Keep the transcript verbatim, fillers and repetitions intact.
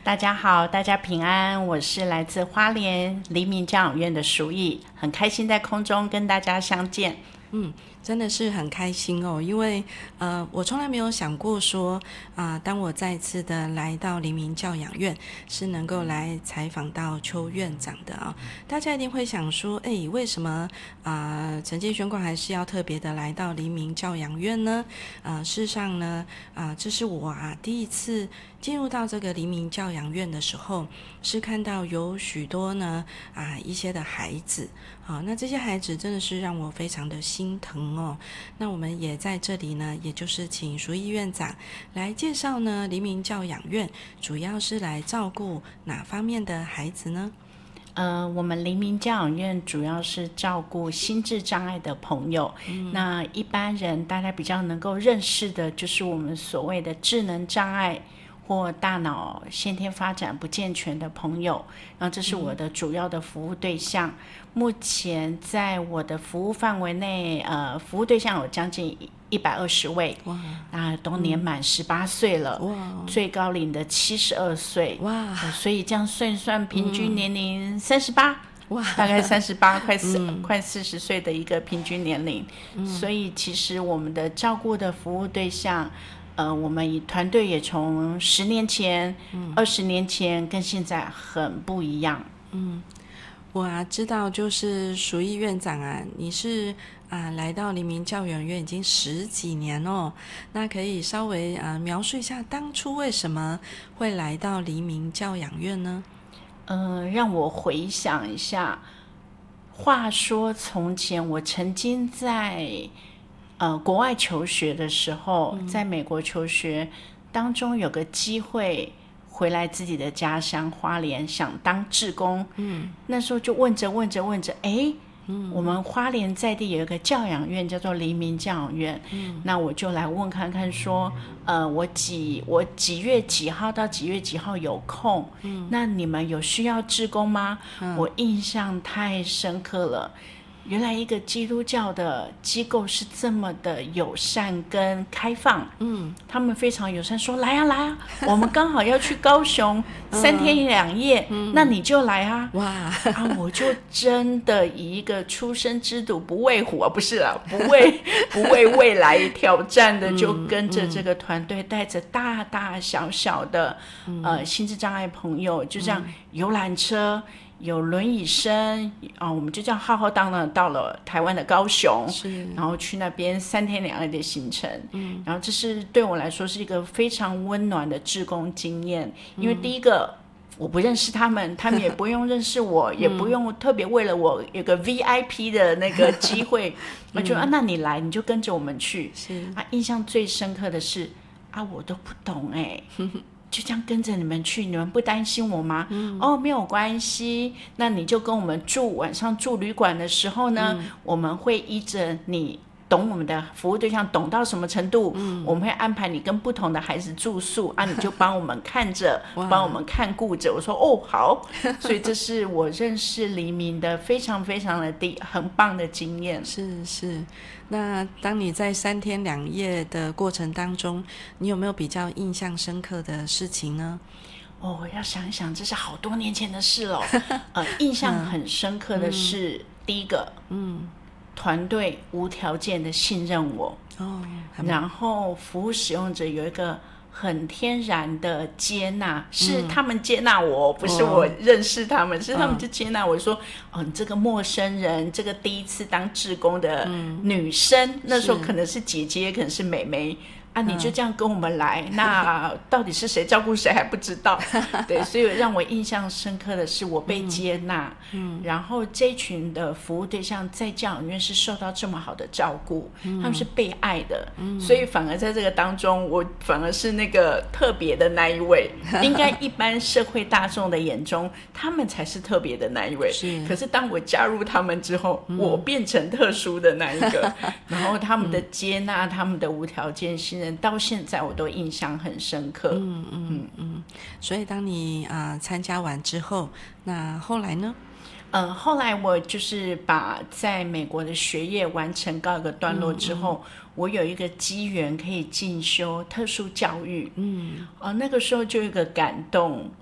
大家好，大家平安，我是来自花莲黎明教养院的淑艺，很开心在空中跟大家相见。 嗯，真的是很开心哦，因为呃，我从来没有想过说啊、呃，当我再次的来到黎明教养院，是能够来采访到邱院长的啊、哦。大家一定会想说，哎，为什么啊、呃，陈建轩馆还是要特别的来到黎明教养院呢？啊、呃，事实上呢，啊、呃，这是我啊第一次进入到这个黎明教养院的时候，是看到有许多呢啊一些的孩子。好，那这些孩子真的是让我非常的心疼哦。那我们也在这里呢，也就是请淑艺院长来介绍呢，黎明教养院主要是来照顾哪方面的孩子呢？ 呃，我们黎明教养院主要是照顾心智障碍的朋友。嗯、那一般人大家比较能够认识的，就是我们所谓的智能障碍或大脑先天发展不健全的朋友，然后这是我的主要的服务对象。嗯、目前在我的服务范围内，呃，服务对象有将近一百二十位，哇，啊，都年满十八岁了，哇，最高龄的七十二岁，哇、呃，所以这样算一算，平均年龄三十八。哇，大概三十八，快四、嗯、快四十岁的一个平均年龄。嗯、所以其实我们的照顾的服务对象。呃，我们团队也从十年前、二十、嗯、年前跟现在很不一样。 嗯，我啊知道，就是淑艺院长啊，你是啊来到黎明教养院已经十几年哦，那可以稍微啊描述一下当初为什么会来到黎明教养院呢？ 呃，让我回想一下。话说从前，我曾经在。呃，国外求学的时候，在美国求学当中有个机会回来自己的家乡花莲，想当志工。嗯，那时候就问着问着问着，哎，嗯，我们花莲在地有一个教养院叫做黎明教养院。嗯，那我就来问看看说，呃，我几我几月几号到几月几号有空？嗯，那你们有需要志工吗？嗯，我印象太深刻了。原来一个基督教的机构是这么的友善跟开放，嗯，他们非常友善，说来啊来啊，我们刚好要去高雄三天两夜，嗯、那你就来啊！哇啊，我就真的以一个初生之犊不畏虎啊，不是啦，不畏不畏未来挑战的，就跟着这个团队，带着大大小小的、嗯、呃心智障碍朋友，就这样游览车。有轮椅生啊，我们就这样浩浩荡荡到了台湾的高雄，然后去那边三天两夜的行程。嗯，然后这是对我来说是一个非常温暖的志工经验，因为第一个、嗯、我不认识他们，他们也不用认识我，也不用特别为了我有个 V I P 的那个机会，我就、嗯、啊，那你来你就跟着我们去。是啊，印象最深刻的是啊，我都不懂哎、欸。就这样跟着你们去，你们不担心我吗？嗯、哦，没有关系，那你就跟我们住，晚上住旅馆的时候呢，嗯、我们会依着你懂我们的服务对象懂到什么程度，嗯、我们会安排你跟不同的孩子住宿啊，你就帮我们看着，帮我们看顾着。我说哦好，所以这是我认识黎明的非常非常的第很棒的经验。 是是。那当你在三天两夜的过程当中，你有没有比较印象深刻的事情呢？ 哦，要想一想，这是好多年前的事了。呃，印象很深刻的是，嗯、第一个，嗯，团队无条件的信任我，哦，然后服务使用者有一个很天然的接纳，是他们接纳我，嗯、不是我认识他们，哦、是他们就接纳我说，哦，你这个陌生人，这个第一次当志工的女生，嗯、那时候可能是姐姐，可能是妹妹。啊，你就这样跟我们来，嗯、那到底是谁照顾谁还不知道，对，所以让我印象深刻的是我被接纳，嗯，然后这一群的服务对象在教养院是受到这么好的照顾，嗯、他们是被爱的，嗯、所以反而在这个当中，我反而是那个特别的那一位，应该一般社会大众的眼中，他们才是特别的那一位，是，可是当我加入他们之后，嗯、我变成特殊的那一个，然后他们的接纳，他们的无条件信任。到现在我都印象很深刻。嗯嗯嗯。所以当你啊、呃、参加完之后，那后来呢？ 嗯、呃，后来我就是把在美国的学业完成告一个段落之后，嗯嗯、我有一个机缘可以进修特殊教育。嗯，哦、呃，那个时候就有一个感动，